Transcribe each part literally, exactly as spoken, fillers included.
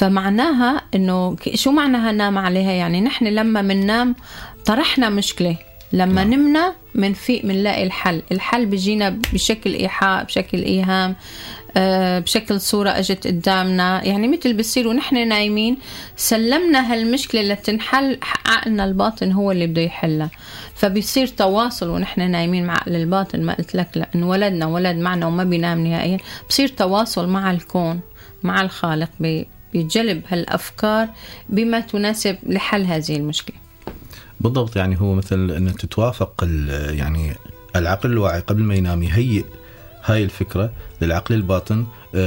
فمعناها إنه شو معناها نام عليها؟ يعني نحن لما مننام طرحنا مشكلة، لما نعم. نمنا منفيق منلاقي الحل. الحل بيجينا بشكل إيحاء، بشكل إيهام، أه بشكل صورة أجت قدامنا. يعني مثل بيصير ونحن نايمين سلمنا هالمشكلة اللي تنحل، عقلنا الباطن هو اللي بده يحلها. فبيصير تواصل ونحن نايمين مع عقل الباطن. ما قلت لك لأن ولدنا ولد معنا وما بينام نهائيا، بصير تواصل مع الكون، مع الخالق، بيجلب هالأفكار بما تناسب لحل هذه المشكلة. بالضبط. يعني هو مثل أن تتوافق يعني العقل الواعي قبل ما ينام يهيئ هاي الفكرة للعقل الباطن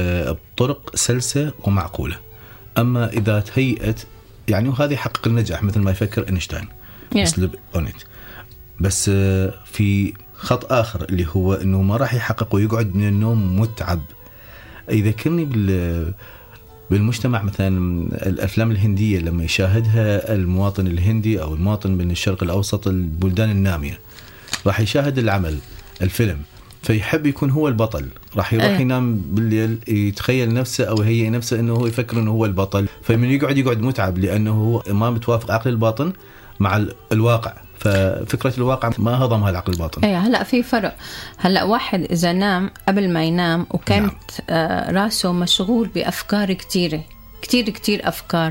بطرق سلسة ومعقولة. أما إذا تهيئت يعني وهذه يحقق النجاح مثل ما يفكر أينشتاين اسلوب أونيت. بس في خط آخر اللي هو أنه ما راح يحقق ويقعد من النوم متعب. يذكرني بال بالمجتمع مثلا الأفلام الهندية لما يشاهدها المواطن الهندي أو المواطن من الشرق الأوسط البلدان النامية، راح يشاهد العمل الفيلم فيحب يكون هو البطل، راح يروح أيه. ينام بالليل يتخيل نفسه أو يهيئ نفسه أنه هو يفكر أنه هو البطل، فمن يقعد يقعد متعب لأنه هو ما متوافق عقل الباطن مع الواقع. ففكرة الواقع ما هضمها العقل الباطن. ايه هلا في فرق. هلا واحد اذا نام قبل ما ينام وكانت نعم. راسه مشغول بافكار كتيره كتير كتير افكار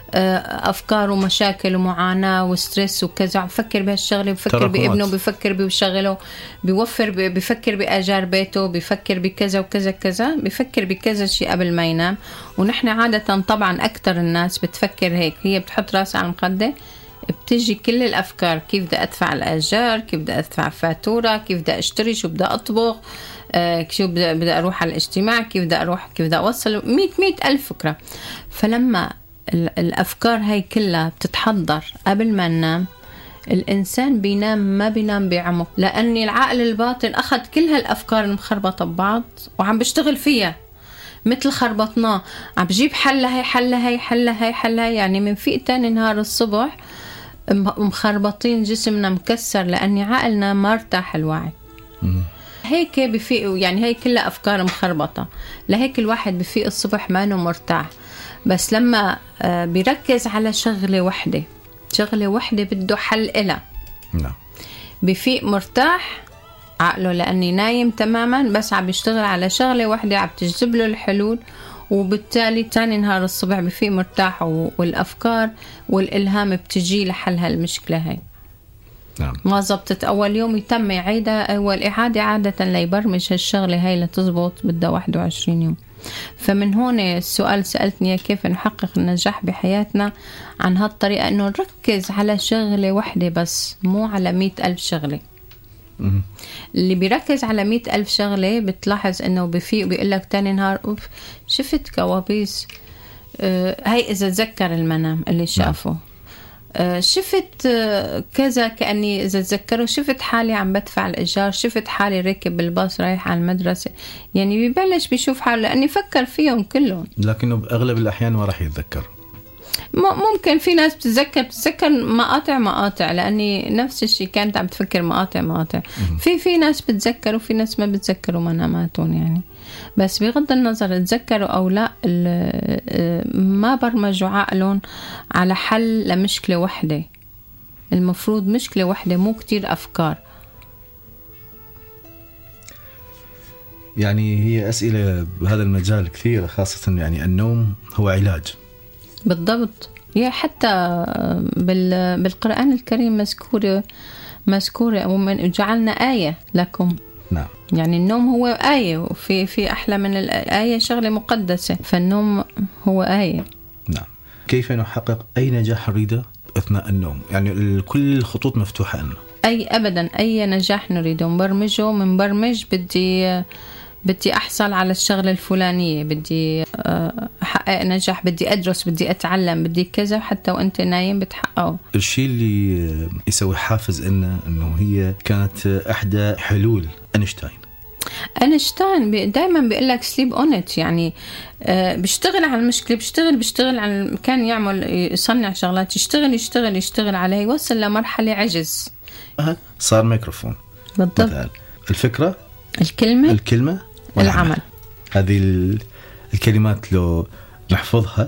افكار ومشاكل ومعاناه وستريس وكذا، بفكر بهالشغله، بفكر بابنه، بفكر بشغله، بيوفر بفكر باجار بيته، بفكر بكذا وكذا كذا، بفكر بكذا شيء قبل ما ينام. ونحن عاده طبعا اكثر الناس بتفكر هيك، هي بتحط راسها على المخده بتجي كل الأفكار، كيف بدي أدفع الأجار، كيف بدي أدفع فاتورة، كيف بدي أشتري، شو بدي أطبخ، آه، شو بدي, بدي أروح على الاجتماع، كيف بدي أروح، كيف بدي أوصل، مية مية ألف فكرة. فلما الأفكار هاي كلها بتتحضر قبل ما ننام، الإنسان بينام ما بينام بعمق، لأن العقل الباطن أخذ كل هالأفكار المخربطة ببعض وعم بيشتغل فيها مثل خربطناه، عم بجيب حلها هي حلها هي حلها هي حلها. يعني من فيق تاني نهار الصبح مخربطين، جسمنا مكسر لأن عقلنا ما ارتاح الوعي. هيك بفيق، يعني هي كلها أفكار مخربطة. لهيك الواحد بفيق الصبح ما انه مرتاح. بس لما بيركز على شغلة وحدة، شغلة وحدة بده حل إلها، بفيق مرتاح عقله، لأني نايم تماما بس عم بيشتغل على شغلة واحدة عم تجذب له الحلول. وبالتالي تاني نهار الصبح بفيق مرتاح، والأفكار والإلهام بتجي لحل هالمشكلة هاي. نعم. ما زبطت أول يوم يتم يعيدها أول إعادة عادة ليبرمج هالشغلة هاي لتزبط بدها واحد وعشرين يوم. فمن هون السؤال سألتني كيف نحقق النجاح بحياتنا عن هالطريقة، إنه نركز على شغلة واحدة بس، مو على مئة ألف شغلة. اللي بيركز على مئة ألف شغلة بتلاحظ إنه بفيق بيقول لك تاني نهار أوف شفت كوابيس. آه هاي إذا تذكر المنام اللي شافه. آه شفت آه كذا، كأني إذا تذكروا شفت حالي عم بدفع الإيجار، شفت حالي راكب بالباص رايح على المدرسة. يعني بيبلش بيشوف حاله لأني فكر فيهم كلهم، لكنه بأغلب الأحيان ما راح يتذكر. ممكن في ناس بتتذكر بتتذكر مقاطع مقاطع، لأني نفس الشيء كانت عم تفكر مقاطع مقاطع. في في ناس بتتذكر وفي ناس ما بتتذكروا مناماتهم يعني. بس بغض النظر تذكروا أو لا، ما برمجوا عقلهم على حل لمشكلة واحدة. المفروض مشكلة واحدة مو كتير أفكار. يعني هي أسئلة بهذا المجال كثيرة، خاصة يعني النوم هو علاج. بالضبط. هي حتى بالقرآن الكريم مذكورة مذكورة ومن جعلنا آية لكم. نعم. يعني النوم هو آية، وفي في أحلى من الآية شغلة مقدسة، فالنوم هو آية. نعم. كيف نحقق أي نجاح نريده أثناء النوم؟ يعني كل الخطوط مفتوحة لنا. أي أبدا أي نجاح نريده نبرمجه. من برمج بدي بدي أحصل على الشغلة الفلانية، بدي أحقق نجاح، بدي أدرس، بدي أتعلم، بدي كذا، حتى وأنت نايم بتحققه. الشيء اللي يسوي حافز إنه إنه هي كانت أحدى حلول أينشتاين. أينشتاين دائما بيقول لك سليب أونت، يعني بيشتغل على المشكلة، بيشتغل بيشتغل على، كان يعمل يصنع شغلات، يشتغل يشتغل يشتغل عليه، يوصل لمرحلة عجز. أه صار ميكروفون. بالضبط. الفكرة، الكلمة الكلمة والعمل. هذه الكلمات لو نحفظها